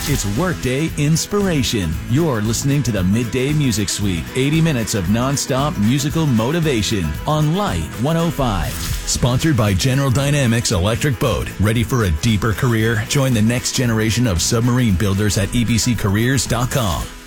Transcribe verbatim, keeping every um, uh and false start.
It's Workday Inspiration. You're listening to the Midday Music Suite. eighty minutes of nonstop musical motivation on Light one oh five. Sponsored by General Dynamics Electric Boat. Ready for a deeper career? Join the next generation of submarine builders at e b c careers dot com.